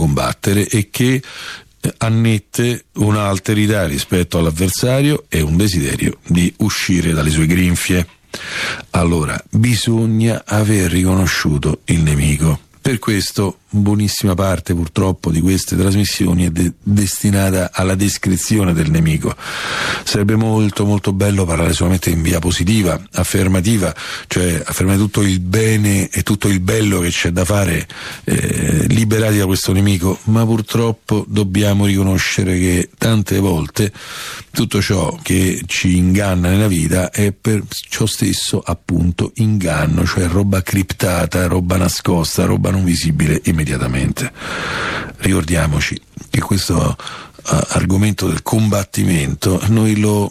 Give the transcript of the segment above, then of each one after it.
combattere e che annette un'alterità rispetto all'avversario e un desiderio di uscire dalle sue grinfie. Allora, bisogna aver riconosciuto il nemico. Per questo buonissima parte purtroppo di queste trasmissioni è destinata alla descrizione del nemico. Sarebbe molto molto bello parlare solamente in via positiva, affermativa, cioè affermare tutto il bene e tutto il bello che c'è da fare, liberati da questo nemico, ma purtroppo dobbiamo riconoscere che tante volte tutto ciò che ci inganna nella vita è per ciò stesso appunto inganno, cioè roba criptata, roba nascosta, roba non visibile immediatamente. Ricordiamoci che questo argomento del combattimento noi lo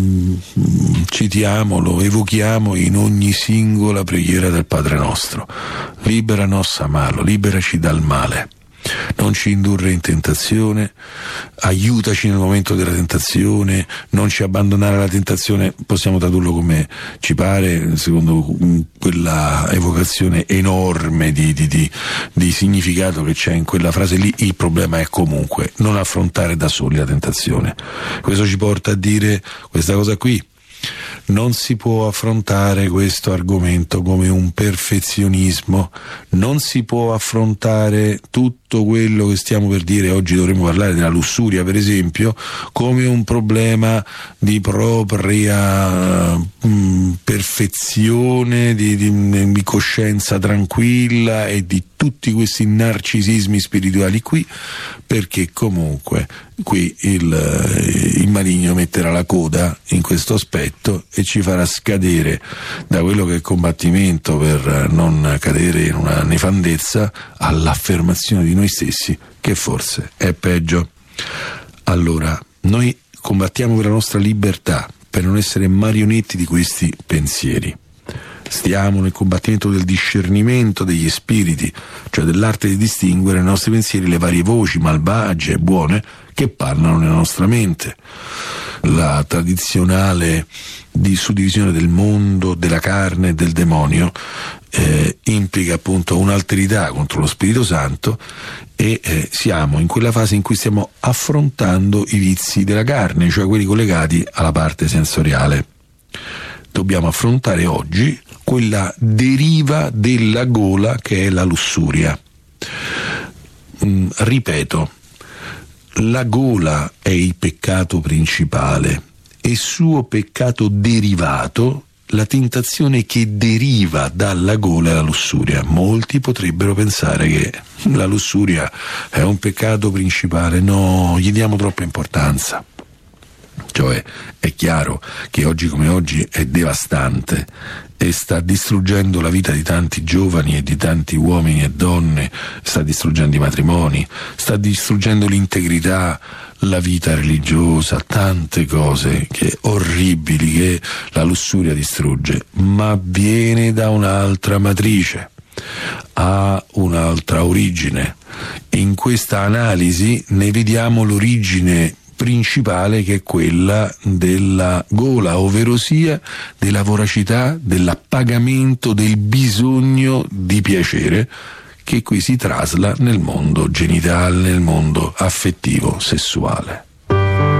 citiamo, lo evochiamo in ogni singola preghiera del Padre Nostro. Libera nos a malo, liberaci dal male, non ci indurre in tentazione, aiutaci nel momento della tentazione, non ci abbandonare alla tentazione, possiamo tradurlo come ci pare, secondo quella evocazione enorme di significato che c'è in quella frase lì. Il problema è comunque non affrontare da soli la tentazione. Questo ci porta a dire questa cosa qui: non si può affrontare questo argomento come un perfezionismo, non si può affrontare tutto quello che stiamo per dire. Oggi dovremmo parlare della lussuria, per esempio, come un problema di propria perfezione, di coscienza tranquilla e di tutti questi narcisismi spirituali qui, perché comunque qui il maligno metterà la coda in questo aspetto e ci farà scadere da quello che è combattimento per non cadere in una nefandezza all'affermazione di noi stessi, che forse è peggio. Allora, noi combattiamo per la nostra libertà, per non essere marionetti di questi pensieri. Stiamo nel combattimento del discernimento degli spiriti, cioè dell'arte di distinguere nei nostri pensieri le varie voci malvagie e buone che parlano nella nostra mente. La tradizionale suddivisione del mondo, della carne e del demonio implica appunto un'alterità contro lo Spirito Santo e siamo in quella fase in cui stiamo affrontando i vizi della carne, cioè quelli collegati alla parte sensoriale. Dobbiamo affrontare oggi quella deriva della gola che è la lussuria. Ripeto, la gola è il peccato principale e suo peccato derivato la tentazione che deriva dalla gola è la lussuria. Molti potrebbero pensare che la lussuria è un peccato principale, no, gli diamo troppa importanza. Cioè è chiaro che oggi come oggi è devastante e sta distruggendo la vita di tanti giovani e di tanti uomini e donne, sta distruggendo i matrimoni, sta distruggendo l'integrità, la vita religiosa, tante cose orribili che la lussuria distrugge, ma viene da un'altra matrice, ha un'altra origine. In questa analisi ne vediamo l'origine principale, che è quella della gola, ovverosia della voracità, dell'appagamento, del bisogno di piacere, che qui si trasla nel mondo genitale, nel mondo affettivo, sessuale.